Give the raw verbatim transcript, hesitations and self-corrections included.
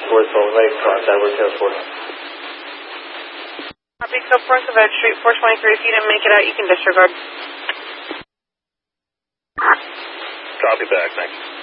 Tailsport, so make contact with Tailsport. Copy, so Fourth of Edge Street, four twenty-three. If you didn't make it out, you can disregard. Copy back, thanks.